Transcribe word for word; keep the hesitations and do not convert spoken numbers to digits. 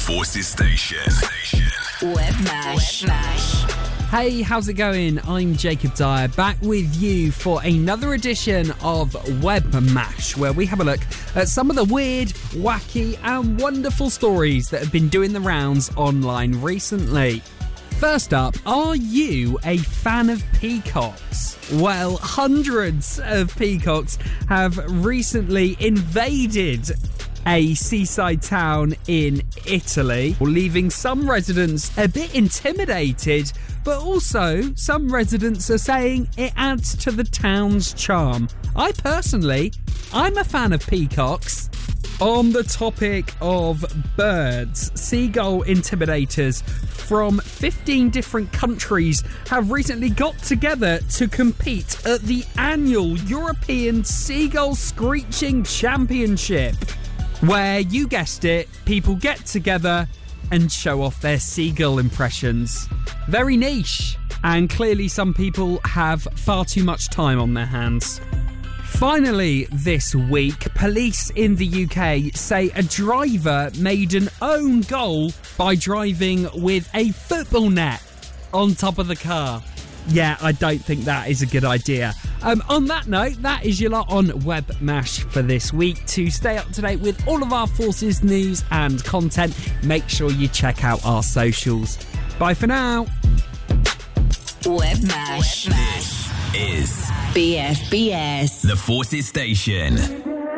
Forces Station. Webmash. Webmash. Hey, how's it going? I'm Jacob Dyer, back with you for another edition of Webmash, where we have a look at some of the weird, wacky and wonderful stories that have been doing the rounds online recently. First up, are you a fan of peacocks? Well, hundreds of peacocks have recently invaded a seaside town in Italy, leaving some residents a bit intimidated, but also some residents are saying it adds to the town's charm. I personally, I'm a fan of peacocks. On the topic of birds, seagull intimidators from fifteen different countries have recently got together to compete at the annual European Seagull Screeching Championship, where, you guessed it, people get together and show off their seagull impressions. Very niche, and clearly some people have far too much time on their hands. Finally, this week, police in the U K say a driver made an own goal by driving with a football net on top of the car. Yeah, I don't think that is a good idea. Um, on that note, that is your lot on Webmash for this week. To stay up to date with all of our Forces news and content, make sure you check out our socials. Bye for now. Webmash. This is B F B S. the Forces Station.